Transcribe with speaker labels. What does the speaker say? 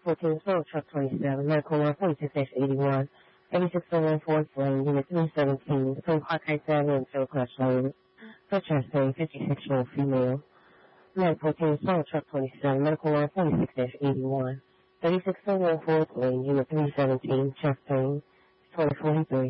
Speaker 1: 14 Soul Truck 27, Medical 146-81, 8601 Lane, Unit 317, between Park Heights Avenue and Philcrest Lane. For Chastain, 56-year-old female. Med 14 Soul Truck 27, Medical 146-81, 3601 Lane, Unit 317, Chastain, 2043.